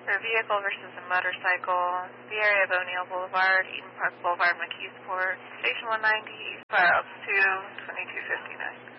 For a vehicle versus a motorcycle, the area of O'Neill Boulevard, Eden Park Boulevard, McKeesport, Station 190, East Fire Oaks 2, 2259.